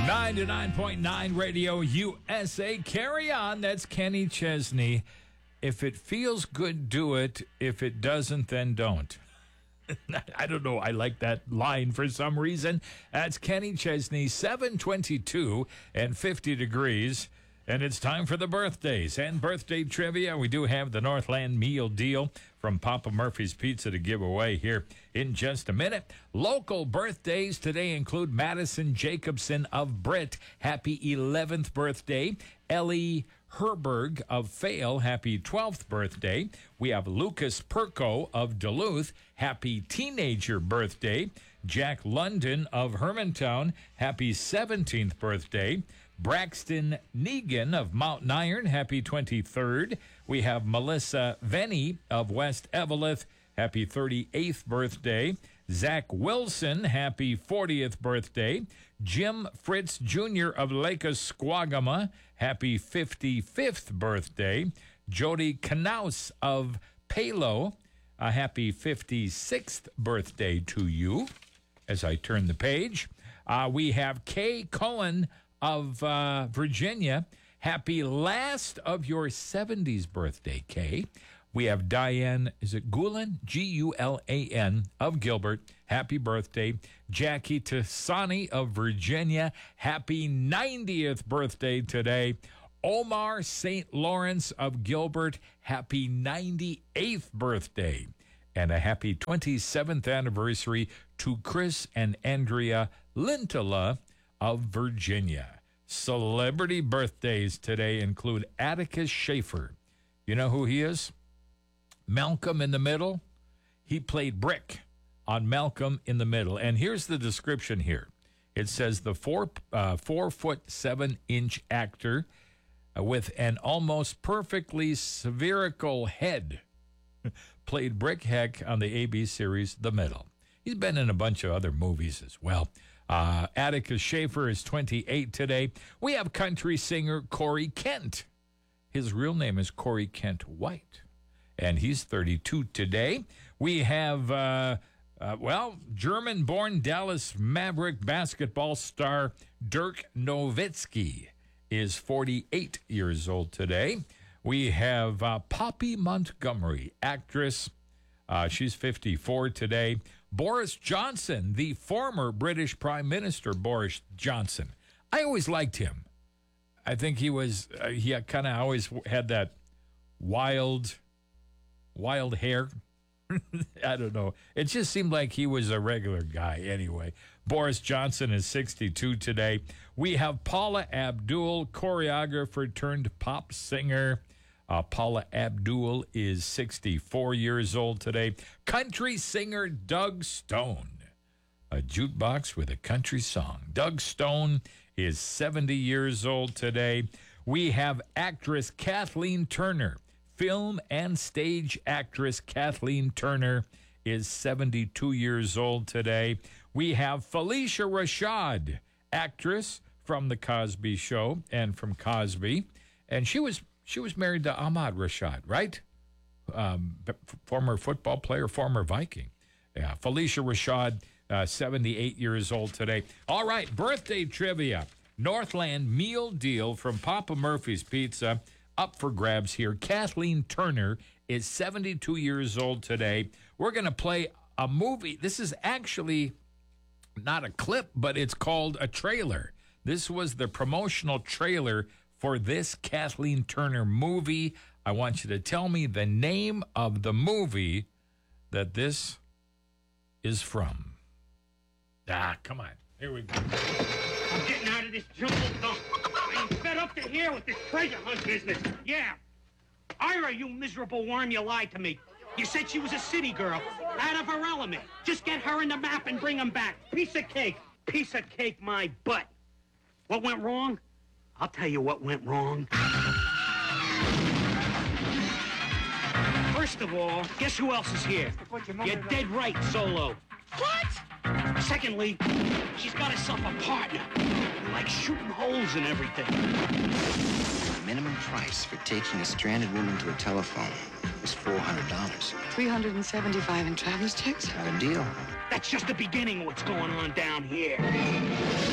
99.9 Radio USA. Carry on. That's Kenny Chesney. If it feels good, do it. If it doesn't, then don't. I don't know. I like that line for some reason. That's Kenny Chesney, 722 and 50 degrees. And it's time for the birthdays and birthday trivia. We do have the Northland meal deal from Papa Murphy's Pizza to give away here in just a minute. Local birthdays today include Madison Jacobson of Britt. Happy 11th birthday. Ellie Herberg of Fale. Happy 12th birthday. We have Lucas Perko of Duluth. Happy teenager birthday. Jack London of Hermantown. Happy 17th birthday. Braxton Negan of Mountain Iron, happy 23rd. We have Melissa Venny of West Eveleth, happy 38th birthday. Zach Wilson, happy 40th birthday. Jim Fritz Jr. of Lake Squagama, happy 55th birthday. Jody Knaus of Palo, a happy 56th birthday to you. As I turn the page, we have Kay Cohen of Virginia. Happy last of your 70s birthday, Kay. We have Diane, is it Gulan? Gulan of Gilbert. Happy birthday. Jackie Tassani of Virginia. Happy 90th birthday today. Omar St. Lawrence of Gilbert. Happy 98th birthday. And a happy 27th anniversary to Chris and Andrea Lintala of Virginia. Celebrity birthdays today include Atticus Schaefer. You know who he is? Malcolm in the Middle. He played Brick on Malcolm in the Middle. And here's the description here. It says the 4'7" actor with an almost perfectly spherical head played Brick Heck on the AB series The Middle. He's been in a bunch of other movies as well. Atticus Schaefer is 28 today. We have country singer Corey Kent. His real name is Corey Kent White, and he's 32 today. We have, German-born Dallas Maverick basketball star Dirk Nowitzki is 48 years old today. We have Poppy Montgomery, actress. She's 54 today. Boris Johnson, the former British Prime Minister Boris Johnson. I always liked him. I think he was, he kind of always had that wild hair. I don't know. It just seemed like he was a regular guy anyway. Boris Johnson is 62 today. We have Paula Abdul, choreographer turned pop singer. Paula Abdul is 64 years old today. Country singer Doug Stone. A jukebox with a country song. Doug Stone is 70 years old today. We have actress Kathleen Turner. Film and stage actress Kathleen Turner is 72 years old today. We have Felicia Rashad, actress from The Cosby Show and from Cosby. And she was married to Ahmad Rashad, right? Former football player, former Viking. Yeah, Felicia Rashad, 78 years old today. All right, birthday trivia. Northland meal deal from Papa Murphy's Pizza. Up for grabs here. Kathleen Turner is 72 years old today. We're going to play a movie. This is actually not a clip, but it's called a trailer. This was the promotional trailer for this Kathleen Turner movie. I want you to tell me the name of the movie that this is from. Come on. Here we go. I'm getting out of this jungle dump. I'm fed up to here with this treasure hunt business. Yeah. Ira, you miserable worm, you lied to me. You said she was a city girl, out of her element. Just get her in the map and bring them back. Piece of cake. Piece of cake, my butt. What went wrong? I'll tell you what went wrong. First of all, guess who else is here? You're dead right, Solo. What? Secondly, she's got herself a partner. Like shooting holes and everything. The minimum price for taking a stranded woman to a telephone was $400. $375 in traveler's checks? Not a deal. That's just the beginning of what's going on down here.